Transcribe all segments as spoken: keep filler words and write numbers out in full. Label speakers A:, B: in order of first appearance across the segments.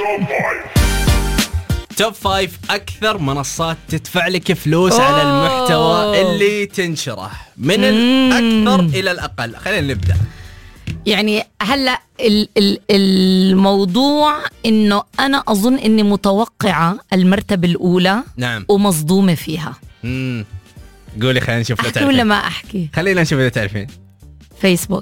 A: توب فايف أكثر منصات تدفع لك فلوس
B: أوه.
A: على المحتوى اللي تنشره من الأكثر إلى الأقل. خلينا نبدأ.
B: يعني هلا ال- ال- الموضوع إنه أنا أظن إني متوقعة المرتبة الأولى.
A: نعم.
B: ومصدومة فيها.
A: مم. قولي خلينا نشوف لا
B: أحكي ولا
A: تعرفين.
B: ما أحكي؟
A: خلينا نشوف إذا تعرفين.
B: فيسبوك.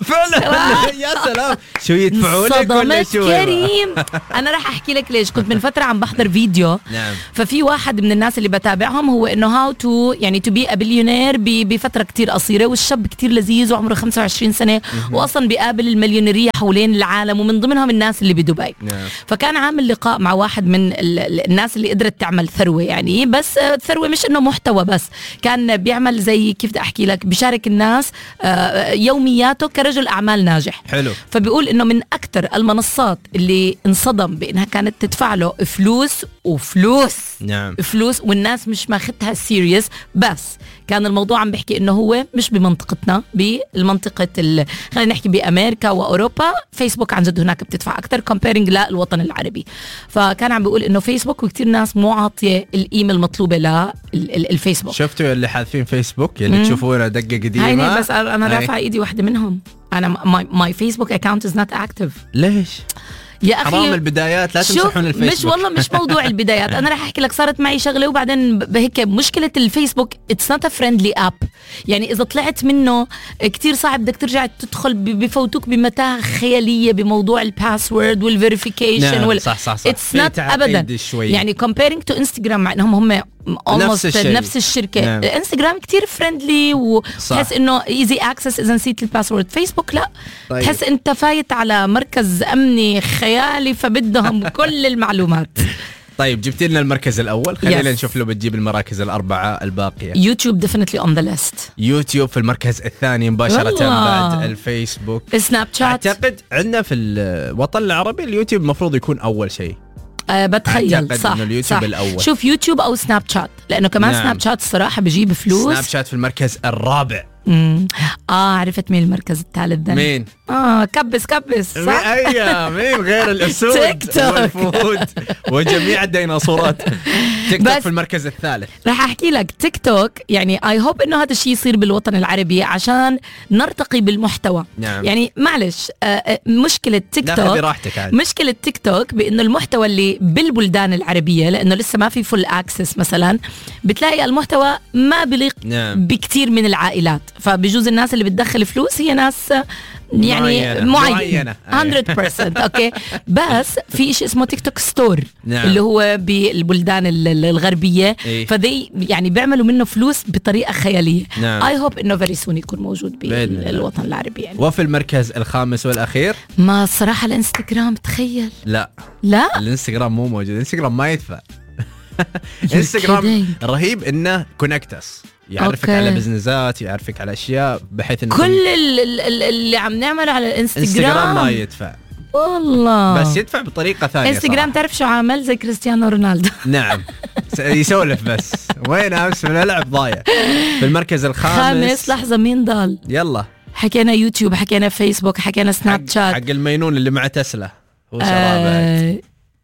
A: فعلا. يا سلام. شو يدفعوا لك ولا
B: صدمت
A: شو؟
B: كريم. أنا راح أحكي لك ليش. كنت من فترة عم بحضر فيديو.
A: نعم.
B: ففي واحد من الناس اللي بتابعهم هو إنه هاو تو يعني تو بي أبليونير بفترة كتير قصيرة، والشاب كتير لذيذ وعمره خمسة وعشرين سنة وأصلا بيقابل المليونيرية حوالين العالم ومن ضمنهم الناس اللي بدبي.
A: نعم.
B: فكان عامل لقاء مع واحد من ال- ال- الناس اللي قدرت تعمل ثروة، يعني بس آه، ثروة مش إنه محتوى بس، كان بيعمل زي كيف بدي أحكي لك، بيشارك الناس آه، يومياته كرجل أعمال ناجح.
A: حلو.
B: فبيقول إنه من أكتر المنصات اللي انصدم بإنها كانت تدفع له فلوس وفلوس.
A: نعم.
B: فلوس والناس مش ماخدها سيريس، بس كان الموضوع عم بحكي إنه هو مش بمنطقتنا، بالمنطقة ال... خلينا نحكي بأمريكا وأوروبا فيسبوك عن جد هناك بتدفع أكتر كومبيرنج للوطن العربي. فكان عم بيقول إنه فيسبوك وكتير ناس مو عاطية القيمة المطلوبة للفيسبوك.
A: شفتوا اللي حاذفين فيسبوك اللي تشوفونه دقة قديمة؟
B: هاي بس أنا
A: هاي.
B: رافعة إيدي واحدة منهم. أنا my, my Facebook account is not active.
A: ليش؟
B: يا أخي
A: حرام البدايات، لا تمسحون الفيسبوك.
B: مش والله مش موضوع البدايات. أنا راح أحكي لك صارت معي شغلة وبعدين بهيك مشكلة الفيسبوك it's not a friendly app. يعني إذا طلعت منه كتير صعب بدك ترجع تدخل، بفوتوك بمتاهة خيالية بموضوع الباسورد والفيريفيكيشن.
A: نعم.
B: وال...
A: صح صح صح.
B: it's not أبدا.
A: شوي.
B: يعني comparing to Instagram مع إنهم هم
A: نفس,
B: نفس الشركة.
A: نعم.
B: الانستغرام كتير فريندلي وتحس انه ايزي اكسس اذا نسيت الباسورد. فيسبوك لا.
A: طيب.
B: تحس انت فايت على مركز امني خيالي فبدهم كل المعلومات.
A: طيب جبت لنا المركز الأول، خلينا
B: Yes.
A: نشوف لو بتجيب المراكز الأربعة الباقية.
B: يوتيوب definitely on the list.
A: يوتيوب في المركز الثاني مباشرة
B: والله.
A: بعد الفيسبوك.
B: سناب شات.
A: أعتقد عندنا في الوطن العربي اليوتيوب مفروض يكون أول شيء.
B: أه بتخيل.
A: أعتقد
B: صح
A: إنه اليوتيوب
B: صح.
A: الأول.
B: شوف يوتيوب أو سناب شات، لأنه كمان
A: نعم.
B: سناب شات الصراحة بجيب فلوس.
A: سناب شات في المركز الرابع.
B: مم. آه عرفت مين المركز الثالث ده؟
A: مين؟
B: آه كبس كبس
A: مين؟
B: صح؟
A: أيه مين غير الأسود
B: تيك توك.
A: والفهود وجميع الديناصورات. تيك توك
B: بس-
A: في المركز الثالث.
B: رح أحكي لك تيك توك، يعني I hope إنه هذا الشيء يصير بالوطن العربي عشان نرتقي بالمحتوى.
A: نعم.
B: يعني معلش آه، آه، مشكلة تيك
A: لا
B: توك
A: خذي راحتك عاد.
B: مشكلة تيك توك بإنه المحتوى اللي بالبلدان العربية، لأنه لسه ما في فول أكسس مثلا، بتلاقي المحتوى ما بليق
A: نعم.
B: بكتير من العائلات. فبجوز الناس اللي بتدخل فلوس هي ناس آه، يعني
A: معينة.
B: معينة
A: معينة.
B: مية بالمية. اوكي بس في شيء اسمه تيك توك ستور.
A: نعم.
B: اللي هو بالبلدان ال- ال- الغربية.
A: إيه.
B: فدي يعني بيعملوا منه فلوس بطريقة خيالية.
A: نعم.
B: اي هوب انه فيري سون يكون موجود
A: بإذن الله.
B: بالوطن العربي يعني.
A: وفي المركز الخامس والأخير
B: ما الصراحة الانستغرام تخيل.
A: لا
B: لا
A: الانستغرام مو موجود. الانستغرام ما يدفع.
B: kidding.
A: انستغرام رهيب انه كونكتس، يعرفك
B: أوكي.
A: على بزنسات، يعرفك على اشياء بحيث انه
B: كل ال- ال- ال- اللي عم نعمله على
A: انستغرام
B: الانستغرام
A: ما يدفع،
B: والله.
A: بس يدفع بطريقه ثانيه.
B: انستغرام
A: صراحة.
B: تعرف شو عامل؟ زي كريستيانو رونالدو.
A: نعم س- يسولف بس. وين امس من العب ضايع. في المركز الخامس
B: خامس لحظة مين ضال؟
A: يلا
B: حكينا يوتيوب، حكينا فيسبوك، حكينا سناب
A: حق,
B: شات.
A: حق المينون اللي مع تسلا هو شرابات.
B: آه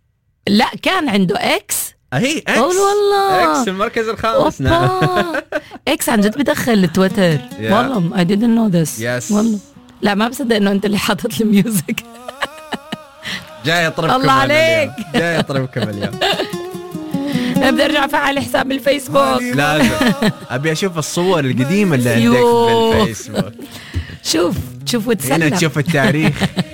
B: لا كان عنده اكس.
A: اهي اكس.
B: قول والله.
A: اكس المركز الخامس. نعم.
B: اوبا اكس عن جد بدخل تويتر.
A: Yeah.
B: والله I didn't know this.
A: Yes.
B: والله لا ما بصدق انه انت اللي حاطط الميوزك.
A: جاي اطربكم
B: الله
A: أنا
B: عليك.
A: اليوم. جاي اطربكم اليوم.
B: بدي ارجع افعل حساب الفيسبوك.
A: لازم ابي اشوف الصور القديمه اللي عندك
B: يوه.
A: بالفيسبوك.
B: شوف شوف
A: هنا
B: وتسلى.
A: تشوف التاريخ.